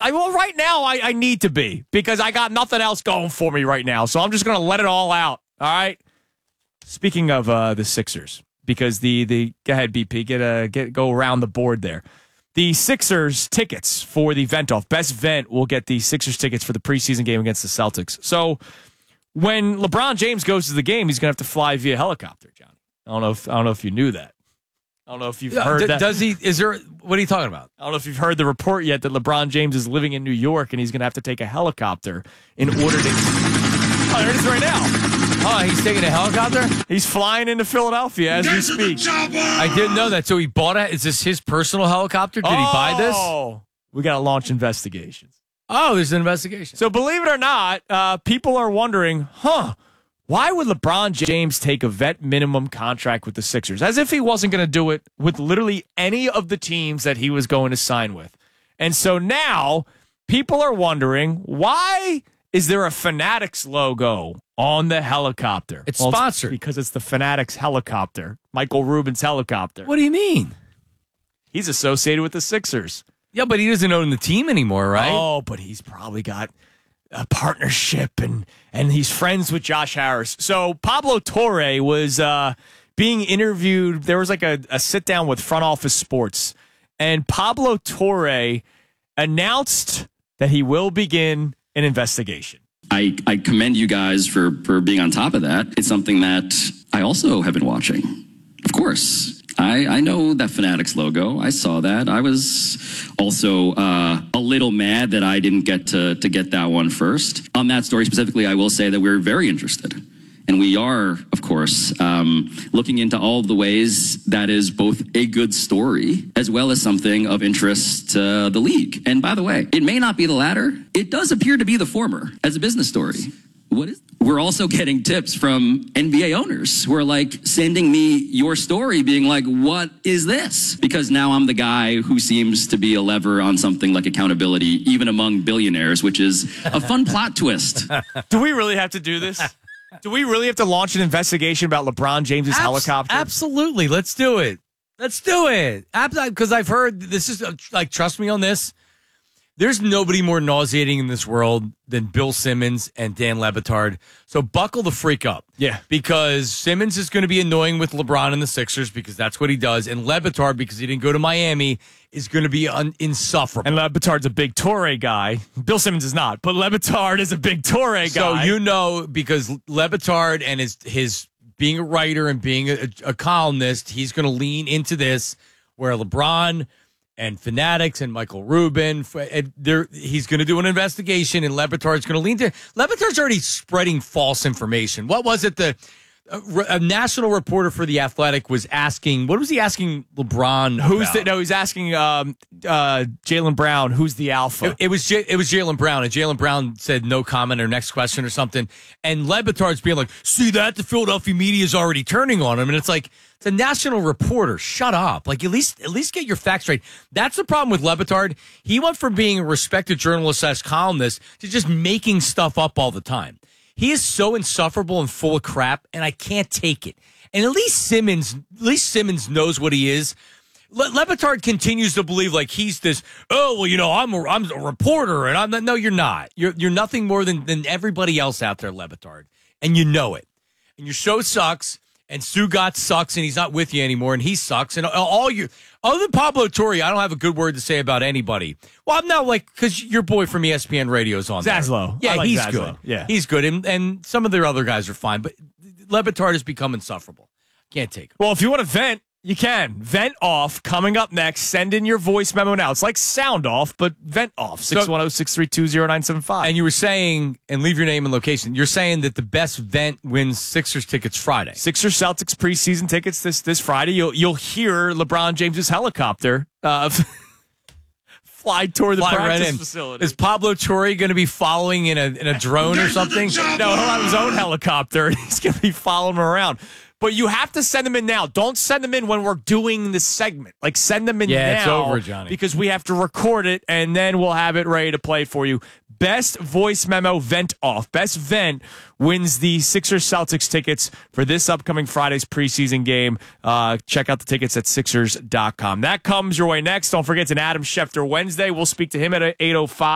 Well, right now I need to be because I got nothing else going for me right now. So I'm just going to let it all out. All right. Speaking of the Sixers, because the go ahead, BP, go around the board there. The Sixers tickets for the Vent Off. Best Vent will get the Sixers tickets for the preseason game against the Celtics. So when LeBron James goes to the game, he's going to have to fly via helicopter, Johnny. I don't know if you knew that. I don't know if you've heard that. Does he? Is there? What are you talking about? I don't know if you've heard the report yet that LeBron James is living in New York and he's going to have to take a helicopter in order to. Oh, there it is right now. Oh, he's taking a helicopter? He's flying into Philadelphia as we speak. I didn't know that. So he bought it. Is this his personal helicopter? Did he buy this? Oh, we got to launch investigations. Oh, there's an investigation. So believe it or not, people are wondering, why would LeBron James take a vet minimum contract with the Sixers? As if he wasn't going to do it with literally any of the teams that he was going to sign with. And so now people are wondering, why is there a Fanatics logo on the helicopter? It's sponsored. Because it's the Fanatics helicopter, Michael Rubin's helicopter. What do you mean? He's associated with the Sixers. Yeah, but he doesn't own the team anymore, right? Oh, but he's probably got a partnership and he's friends with Josh Harris. So Pablo Torre was being interviewed. There was like a sit down with Front Office Sports, and Pablo Torre announced that he will begin an investigation. I commend you guys for being on top of that. It's something that I also have been watching. Of course. I know that Fanatics logo. I saw that. I was also a little mad that I didn't get to get that one first. On that story specifically, I will say that we're very interested. And we are, of course, looking into all of the ways that is both a good story as well as something of interest to the league. And by the way, it may not be the latter. It does appear to be the former as a business story. We're also getting tips from NBA owners who are like sending me your story being like, what is this? Because now I'm the guy who seems to be a lever on something like accountability, even among billionaires, which is a fun plot twist. Do we really have to do this? Do we really have to launch an investigation about LeBron James's helicopter? Absolutely. Let's do it. Let's do it. Because I've heard this is like, trust me on this. There's nobody more nauseating in this world than Bill Simmons and Dan Le Batard. So buckle the freak up. Yeah. Because Simmons is going to be annoying with LeBron and the Sixers because that's what he does. And Le Batard, because he didn't go to Miami, is going to be insufferable. And Le Batard's a big Torre guy. Bill Simmons is not, but Le Batard is a big Torre guy. So you know, because Le Batard and his being a writer and being a columnist, he's going to lean into this where LeBron and Fanatics and Michael Rubin, he's going to do an investigation, and Le Batard's going to lean to. Le Batard's already spreading false information. What was it? A national reporter for The Athletic was asking. What was he asking LeBron? He's asking Jaylen Brown. Who's the alpha? It was Jaylen Brown, and Jaylen Brown said no comment or next question or something. And Le Batard's being like, "See that? The Philadelphia media is already turning on him." And it's like, it's a national reporter. Shut up. Like, at least get your facts straight. That's the problem with Le Batard. He went from being a respected journalist as columnist to just making stuff up all the time. He is so insufferable and full of crap, and I can't take it. And at least Simmons knows what he is. Le Batard continues to believe like he's this. Oh well, you know, I'm a reporter, and no, you're not. You're nothing more than everybody else out there, Le Batard, and you know it. And your show sucks. And Sugat sucks, and he's not with you anymore, and he sucks. And all you, other than Pablo Torre, I don't have a good word to say about anybody. Well, I'm not because your boy from ESPN Radio is on Zaslow. There. Yeah, like he's Zaslow. good. Yeah, he's good, and some of their other guys are fine. But Le Batard has become insufferable. Can't take him. Well, if you want to vent, you can. Vent Off coming up next. Send in your voice memo now. It's like Sound Off, but Vent Off. 610-632-0975. And you were saying, and leave your name and location, you're saying that the best vent wins Sixers tickets Friday. Sixers Celtics preseason tickets this Friday. You'll hear LeBron James's helicopter fly toward the practice facility. Is Pablo Torre going to be following in a drone or something? No, he'll have his own helicopter. He's going to be following him around. But you have to send them in now. Don't send them in when we're doing the segment. Like, send them in now. Yeah, it's over, Johnny. Because we have to record it, and then we'll have it ready to play for you. Best voice memo Vent Off. Best Vent wins the Sixers Celtics tickets for this upcoming Friday's preseason game. Check out the tickets at Sixers.com. That comes your way next. Don't forget, it's an Adam Schefter Wednesday. We'll speak to him at 8:05.